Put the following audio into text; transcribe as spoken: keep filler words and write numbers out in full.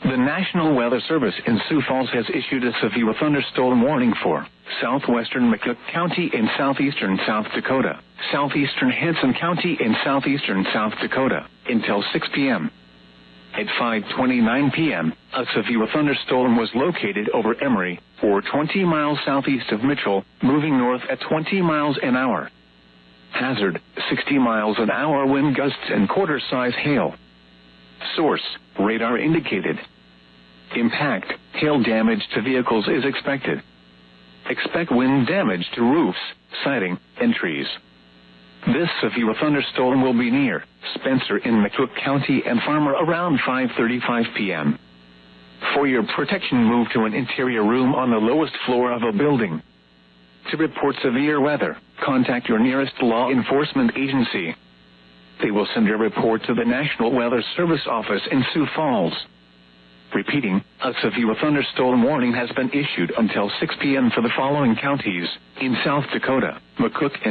The National Weather Service in Sioux Falls has issued a severe thunderstorm warning for southwestern McCook County in southeastern South Dakota, southeastern Hanson County in southeastern South Dakota, until six p.m. At five twenty-nine p.m., a severe thunderstorm was located over Emery, or twenty miles southeast of Mitchell, moving north at twenty miles an hour. Hazard, sixty miles an hour wind gusts and quarter-size hail. Source, radar indicated. Impact, hail damage to vehicles is expected. Expect wind damage to roofs, siding, and trees. This severe thunderstorm will be near Spencer in McCook County and Farmer around five thirty-five p.m. For your protection, move to an interior room on the lowest floor of a building. To report severe weather, contact your nearest law enforcement agency. They will send your report to the National Weather Service office in Sioux Falls. Repeating, a severe thunderstorm warning has been issued until six p.m. for the following counties in South Dakota: McCook and